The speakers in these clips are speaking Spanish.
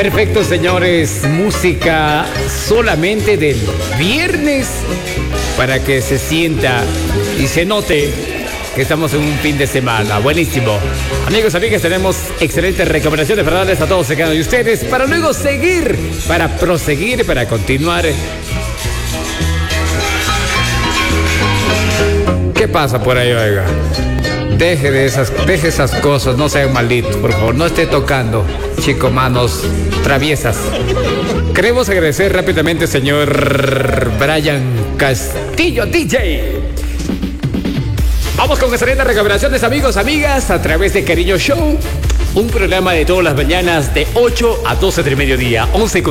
Perfecto, señores. Música solamente del viernes para que se sienta y se note que estamos en un fin de semana. Buenísimo. Amigos, amigas, tenemos excelentes recomendaciones para darles a todos y cada uno de ustedes para luego seguir, para proseguir, para continuar. ¿Qué pasa por ahí, oiga? Deje esas cosas, no sean malditos, por favor, no esté tocando, chico, manos traviesas. Queremos agradecer rápidamente, señor Brian Castillo, DJ. Vamos con excelentes recomendaciones, amigos, amigas, a través de Cariño Show. Un programa de todas las mañanas de 8 a 12 del mediodía,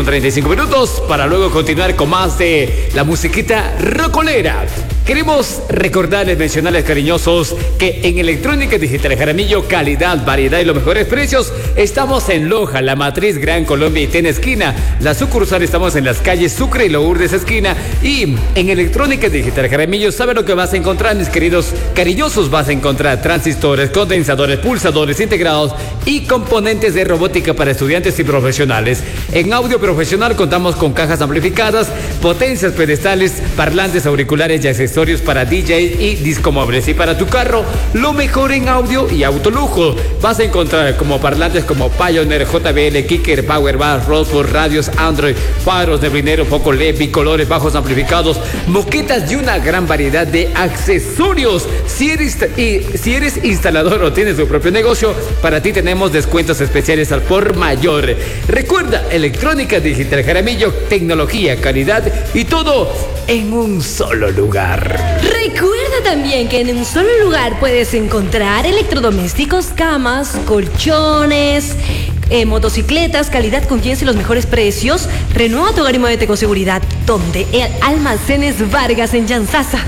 11:35, para luego continuar con más de la musiquita rocolera. Queremos recordarles, mencionarles, cariñosos, que en Electrónica Digital Jaramillo, calidad, variedad y los mejores precios, estamos en Loja, La Matriz, Gran Colombia y Tena Esquina. La sucursal estamos en las calles Sucre y Lourdes Esquina. Y en Electrónica Digital Jaramillo, ¿saben lo que vas a encontrar, mis queridos cariñosos? Vas a encontrar transistores, condensadores, pulsadores integrados y componentes de robótica para estudiantes y profesionales. En audio profesional contamos con cajas amplificadas, potencias pedestales, parlantes auriculares y accesorios para DJs y discomóviles. Y para tu carro, lo mejor en audio y autolujo. Vas a encontrar como parlantes como Pioneer, JBL, Kicker, Power Bass, Rosewood, radios Android, faros, neblinero, foco LED, bicolores, bajos amplificados, moquetas y una gran variedad de accesorios. Si eres instalador o tienes tu propio negocio, para ti tenemos descuentos especiales al por mayor. Recuerda, Electrónica Digital Jaramillo, tecnología, calidad y todo en un solo lugar. Recuerda también que en un solo lugar puedes encontrar electrodomésticos, camas, colchones, motocicletas, calidad con jeans y los mejores precios. Renueva tu hogar y muévete con seguridad. Donde Almacenes Vargas en Yanzasa.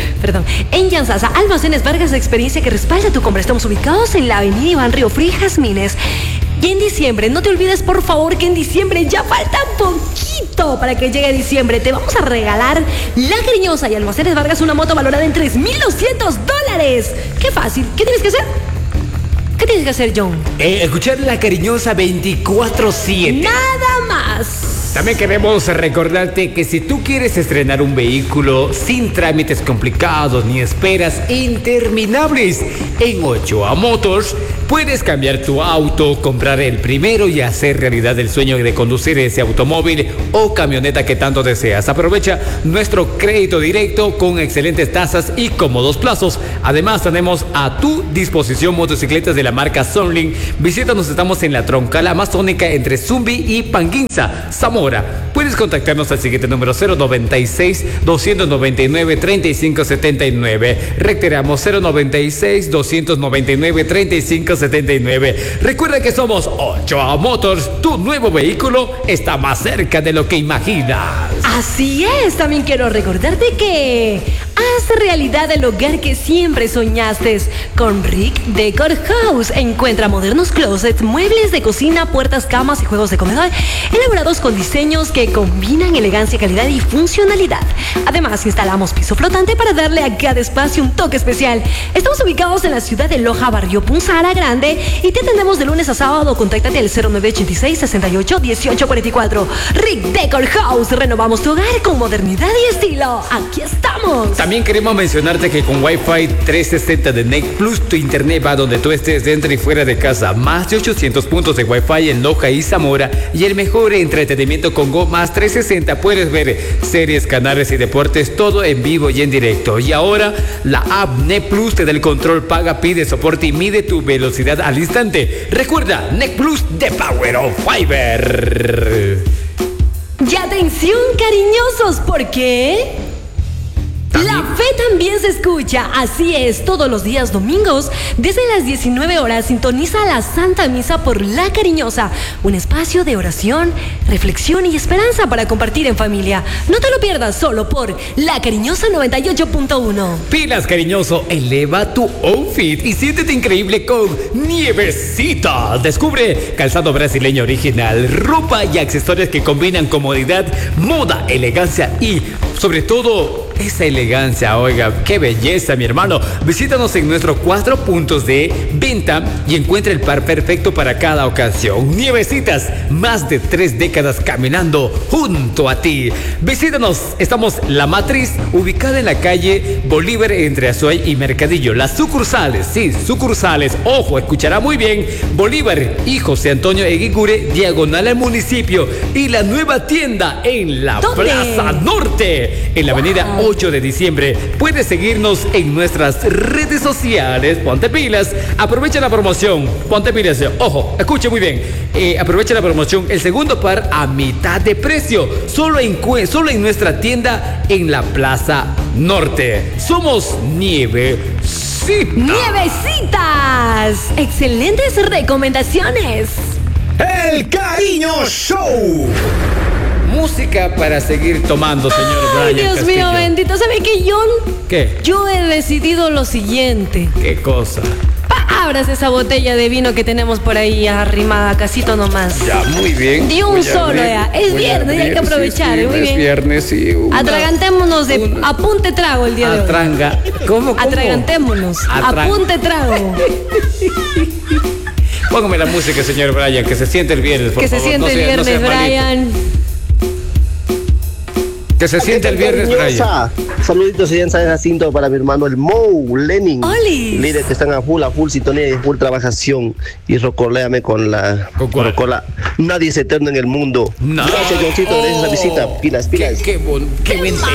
En Yanzasa, Almacenes Vargas, la experiencia que respalda tu compra. Estamos ubicados en la avenida Iván Río Frías Jazmines. Y en diciembre, no te olvides, por favor, que en diciembre ya falta poquito para que llegue diciembre. Te vamos a regalar La Cariñosa y Almacenes Vargas una moto valorada en $3,200. ¡Qué fácil! ¿Qué tienes que hacer? ¿Qué tienes que hacer, John? Escuchar La Cariñosa 24/7. Nada más. También queremos recordarte que si tú quieres estrenar un vehículo sin trámites complicados ni esperas interminables, en Ochoa Motors puedes cambiar tu auto, comprar el primero y hacer realidad el sueño de conducir ese automóvil o camioneta que tanto deseas. Aprovecha nuestro crédito directo con excelentes tasas y cómodos plazos. Además, tenemos a tu disposición motocicletas de la marca Sunlink. Visítanos, estamos en la troncal amazónica entre Zumbi y Panguinza, Zamora. Puedes contactarnos al siguiente número: 096-299-3579. Reiteramos, 096-299-3579. Recuerda que somos Ochoa Motors. Tu nuevo vehículo está más cerca de lo que imaginas. Así es. También quiero recordarte que haz realidad el hogar que siempre soñaste con Rick Decor House. Encuentra modernos closets, muebles de cocina, puertas, camas y juegos de comedor elaborados con diseños que combinan elegancia, calidad y funcionalidad. Además, instalamos piso flotante para darle a cada espacio un toque especial. Estamos ubicados en la ciudad de Loja, barrio Punzara Grande, y te atendemos de lunes a sábado. Contáctate al 0986-68-1844. Rick Decor House. Renovamos tu hogar con modernidad y estilo. Aquí estamos. También queremos mencionarte que con Wi-Fi 360 de NEC Plus, tu internet va donde tú estés, dentro y fuera de casa. Más de 800 puntos de Wi-Fi en Loja y Zamora, y el mejor entretenimiento con Go más 360. Puedes ver series, canales y deportes, todo en vivo y en directo. Y ahora la app NEC Plus te da el control, paga, pide soporte y mide tu velocidad al instante. Recuerda, NEC Plus, The Power of Fiber. Y atención, cariñosos, ¿por qué? La fe también se escucha, así es, todos los días domingos, desde las 19 horas, sintoniza la Santa Misa por La Cariñosa, un espacio de oración, reflexión y esperanza para compartir en familia. No te lo pierdas, solo por La Cariñosa 98.1. Pilas, cariñoso, eleva tu outfit y siéntete increíble con Nievecita. Descubre calzado brasileño original, ropa y accesorios que combinan comodidad, moda, elegancia y, sobre todo, esa elegancia, oiga, qué belleza, mi hermano. Visítanos en nuestros 4 puntos de venta y encuentra el par perfecto para cada ocasión. Nievecitas, más de 3 décadas caminando junto a ti. Visítanos, estamos La Matriz, ubicada en la calle Bolívar entre Azuay y Mercadillo. Las sucursales, sí, sucursales, ojo, escuchará muy bien, Bolívar y José Antonio Eguigure, diagonal al municipio, y la nueva tienda en la Plaza Norte, en la avenida 8 de diciembre. Puedes seguirnos en nuestras redes sociales. Ponte pilas, aprovecha la promoción, ponte pilas, ojo, escuche muy bien, aprovecha la promoción, el segundo par a mitad de precio, solo en nuestra tienda en la Plaza Norte. Somos Nievecitas. ¡Nievecitas! Excelentes recomendaciones. El Cariño Show. Música para seguir tomando, señor Ay, Brian Dios mío, Castillo. bendito. ¿Sabe qué, John? ¿Qué? Yo he decidido lo siguiente. ¿Qué cosa? Abras esa botella de vino que tenemos por ahí arrimada, casito nomás. Ya, muy bien. De un Voy a solo, abrir, ya. Es voy a viernes, hay abrir, que aprovechar, sí, muy es bien. viernes, sí. Atragantémonos de apunte trago el día de hoy. Atranga. ¿Cómo? Atragantémonos. Apunte trago. Póngame la música, señor Brian, que se siente el viernes, por Que se favor. siente No el sea- no viernes, sea malito. Brian. Que se siente el viernes, Brian. Cariñosa. Saluditos allá en San Jacinto para mi hermano el Mo, Lenin. ¡Olis! Líderes que están a full sintonía y full trabajación. Y rocoléame con la ¿Con cuál? rocola. Nadie es eterno en el mundo. No. Gracias, Johncito, gracias por la visita. Pilas, pilas. Qué buen